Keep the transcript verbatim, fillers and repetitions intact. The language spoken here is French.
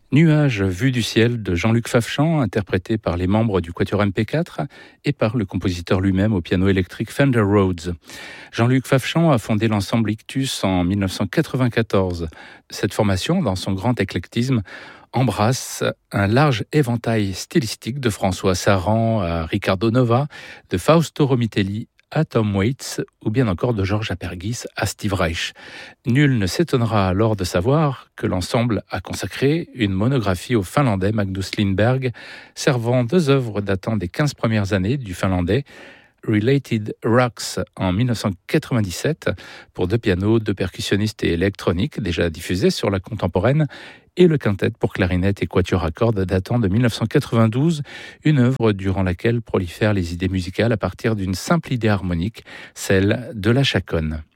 Nuages vus du ciel de Jean-Luc Fafchan, interprété par les membres du Quatuor M P quatre et par le compositeur lui-même au piano électrique Fender Rhodes. Jean-Luc Fafchan a fondé l'ensemble Ictus en dix-neuf cent quatre-vingt-quatorze. Cette formation, dans son grand éclectisme, embrasse un large éventail stylistique de François Saran à Riccardo Nova, de Fausto Romitelli à Tom Waits ou bien encore de Georges Apergis à Steve Reich. Nul ne s'étonnera alors de savoir que l'ensemble a consacré une monographie au Finlandais Magnus Lindberg, servant deux œuvres datant des quinze premières années du finlandais, Related Rocks en dix-neuf cent quatre-vingt-dix-sept pour deux pianos, deux percussionnistes et électronique déjà diffusés sur la contemporaine, et le quintet pour clarinette et quatuor à cordes datant de dix-neuf cent quatre-vingt-douze, une œuvre durant laquelle prolifèrent les idées musicales à partir d'une simple idée harmonique, celle de la chaconne.